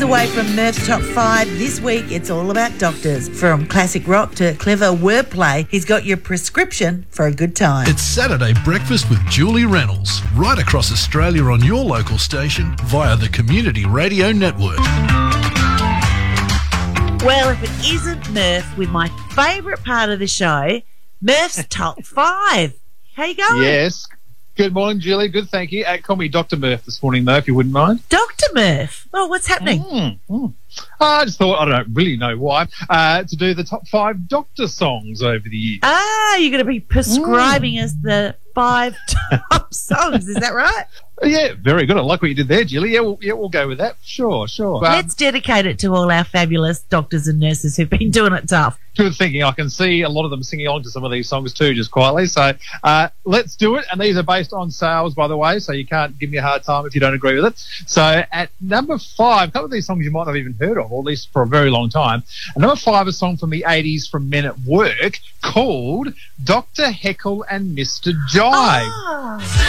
seconds away from Murph's Top 5. This week, it's all about doctors. From classic rock to clever wordplay, he's got your prescription for a good time. It's Saturday Breakfast with Julie Reynolds, right across Australia on your local station via the Community Radio Network. Well, if it isn't Murph with my favourite part of the show, Murph's Top 5. How you going? Yes. Good morning, Julie. Good, thank you. Call me Dr. Murph this morning, though, if you wouldn't mind. Dr. Murph? Oh, what's happening? I just thought, I don't really know why, to do the top 5 doctor songs over the years. Ah, you're going to be prescribing us the 5 top songs. Is that right? Yeah, very good. I like what you did there, Julie. Yeah, we'll go with that. Sure. Let's dedicate it to all our fabulous doctors and nurses who've been doing it tough. Good thinking. I can see a lot of them singing along to some of these songs too, just quietly. So let's do it. And these are based on sales, by the way, so you can't give me a hard time if you don't agree with it. So at number 5, a couple of these songs you might not have even heard of, or at least for a very long time. And number 5, a song from the 80s from Men at Work called Dr. Heckle and Mr. Jive. Oh.